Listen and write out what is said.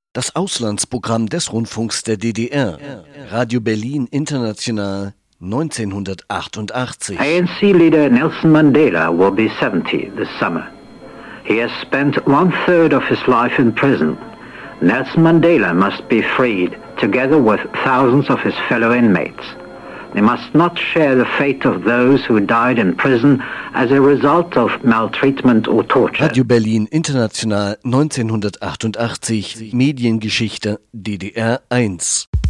Das Auslandsprogramm des Rundfunks der DDR. Radio Berlin International 1988. ANC leader Nelson Mandela will be 70 this summer. He has spent 1/3 of his life in prison. Nelson Mandela must be freed, together with thousands of his fellow inmates. They must not share the fate of those who died in prison as a result of maltreatment or torture. Radio Berlin International 1988. Mediengeschichte DDR 1.